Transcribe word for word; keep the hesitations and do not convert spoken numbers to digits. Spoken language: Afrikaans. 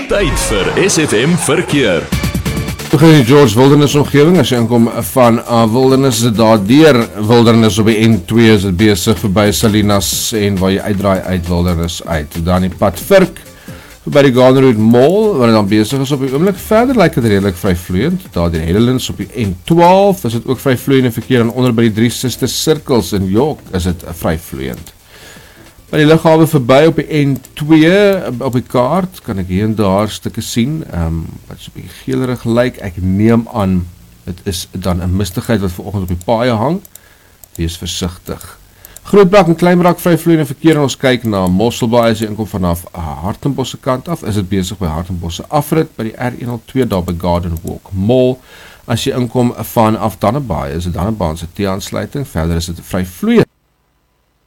Tyd vir S F M Verkeer. Begin die George Wilderness omgewing, as jy inkom van uh, Wilderness, is dit daar deur Wilderness op die N twee, is dit besig verby Salinas en waar jy uitdraai uit Wilderness uit. Dan die pad Virk, by die Garden Route Mall, waar dit dan besig is op die oomblik. Verder lyk dit redelik vryvloeiend. Daar die Helens op die N twaalf, is dit ook vryvloeiende verkeer, en onder by die Drie Sister Circles in York is dit vryvloeiend. By die lughawe verby op die N twee, op die kaart, kan ek hier en daar stukke sien, um, wat so 'n bietjie geelerig lyk. Ek neem aan, dit is dan 'n mistigheid wat vanoggend op die paaie hang. Wees versigtig. Grootbrak en Kleinbrak vryvloeiende verkeer, en ons kyk na Mosselbaai, as jy inkom vanaf Hartenbos se kant af, is dit besig by Hartenbos se afrit, by die R een nul twee daar by Garden Walk Mall. As jy inkom vanaf Dannebaai, is dit Dannebaai se T-aansluiting, verder is dit vryvloeiend.